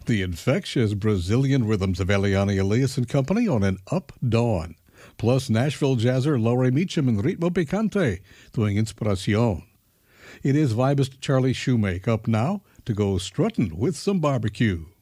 The infectious Brazilian rhythms of Eliane Elias and Company on an up dawn. Plus Nashville jazzer Laurie Meacham and Ritmo Picante doing Inspiracion. It is vibist Charlie Shoemake up now to go strutting with some barbecue.